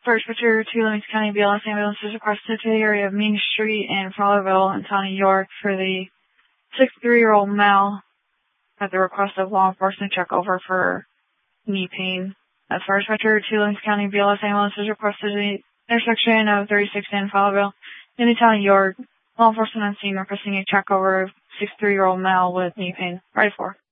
First Patrol 2 Lemings County BLS ambulance is requested to the area of Main Street in Fowlerville in County York for the 63-year-old male at the request of law enforcement check over for knee pain. First Patrol 2 Lemings County BLS ambulance is requested to the intersection of 36th and Fowlerville in the County York. Law enforcement on scene requesting a check over 63-year-old male with knee pain. Ready for.